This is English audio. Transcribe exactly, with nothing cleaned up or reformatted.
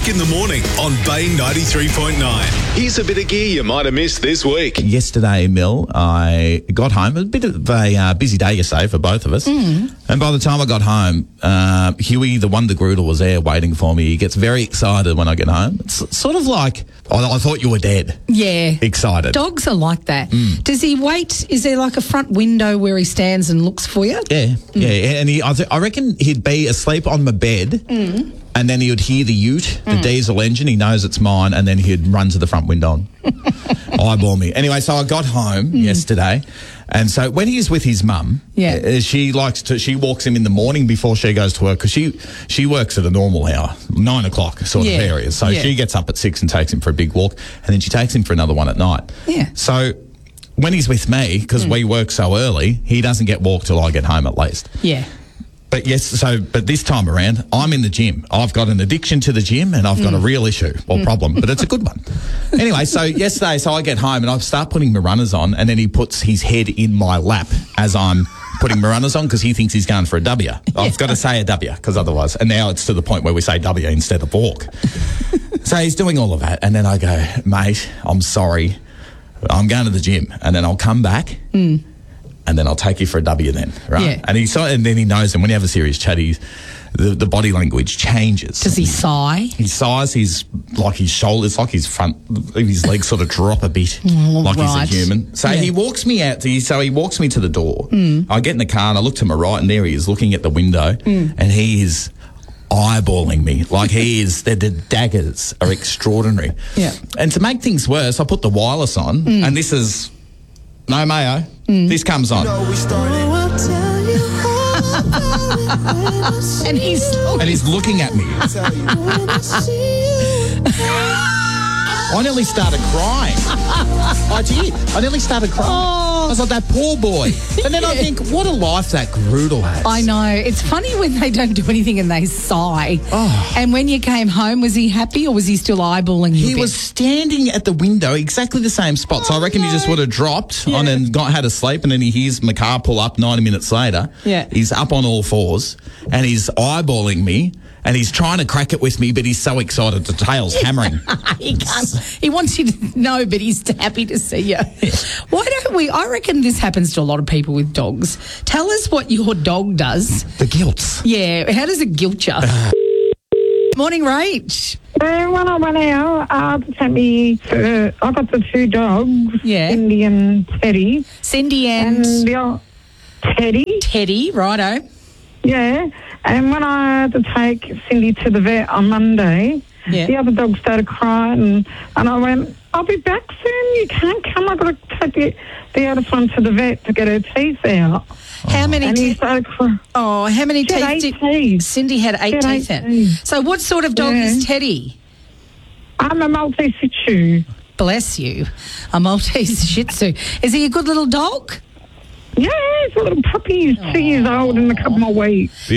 Vic in the morning on Bay ninety-three point nine. Here's a bit of gear you might have missed this week. Yesterday, Mill, I got home. It was a bit of a uh, busy day yesterday for both of us. Mm. And by the time I got home, uh, Huey, the Wonder Groodle, was there waiting for me. He gets very excited when I get home. It's sort of like, I, I thought you were dead. Yeah. Excited. Dogs are like that. Mm. Does he wait? Is there like a front window where he stands and looks for you? Yeah, mm. yeah. And he, I, th- I reckon he'd be asleep on my bed. Mm. And then he would hear the ute, the Mm. diesel engine. He knows it's mine, and then he'd run to the front window and eyeball me. Anyway, so I got home mm. yesterday, and so when he's with his mum, yeah. uh, she likes to. She walks him in the morning before she goes to work because she she works at a normal hour, nine o'clock sort yeah. of area. So yeah. she gets up at six and takes him for a big walk, and then she takes him for another one at night. Yeah. So when he's with me, because mm. we work so early, he doesn't get walked till I get home at least. Yeah. But yes, so, but this time around, I'm in the gym. I've got an addiction to the gym and I've got mm. a real issue or mm. problem, but it's a good one. Anyway, so yesterday, so I get home and I start putting my runners on, and then he puts his head in my lap as I'm putting my runners on because he thinks he's going for a W. Yeah. I've got to say a W because otherwise, and now it's to the point where we say W instead of walk. So he's doing all of that. And then I go, mate, I'm sorry. I'm going to the gym. And then I'll come back. Mm. And then I'll take you for a W then, right? Yeah. And he saw, and then he knows, and when you have a serious chat, he's, the, the body language changes. Does he sigh? He sighs, he's like his shoulders, like his front, his legs sort of drop a bit, mm, like right. he's a human. So yeah. he walks me out, to, so he walks me to the door. Mm. I get in the car and I look to my right, and there he is looking at the window, mm. and he is eyeballing me like he is. The, the daggers are extraordinary. Yeah. And to make things worse, I put the wireless on, mm. and this is. No, Mayo. Mm. This comes on. and he's looking. And he's looking at me. I nearly started crying. I did. I nearly started crying. Oh. I was like, that poor boy. And then yeah. I think, what a life that Groodle has. I know. It's funny when they don't do anything and they sigh. Oh. And when you came home, was he happy or was he still eyeballing you? He was standing at the window, exactly the same spot. Oh, so I reckon no. he just would have dropped yeah. on and got had a sleep, and then he hears my car pull up ninety minutes later. Yeah. He's up on all fours and he's eyeballing me. And he's trying to crack it with me, but he's so excited. The tail's hammering. he can't. He wants you to know, but he's happy to see you. Why don't we? I reckon this happens to a lot of people with dogs. Tell us what your dog does. The guilt. Yeah. How does it guilt you? Morning, Rach. Uh, when I went out, uh, sent me. Uh, I got the two dogs. Yeah. Cindy and Teddy. Cindy and, and the old Teddy. Teddy. Righto. Yeah. And when I had to take Cindy to the vet on Monday, yeah. the other dog started crying, and, and I went, I'll be back soon. You can't come. I've got to take the, the other one to the vet to get her teeth out. How many and teeth? He started crying. Oh, how many she teeth? Had eight did teeth. Cindy had eight had teeth. Eight teeth. So what sort of dog yeah. is Teddy? I'm a Maltese Shih Tzu. Bless you. A Maltese Shih Tzu. Is he a good little dog? Yeah, he's a little puppy. He's two years old in a couple more weeks.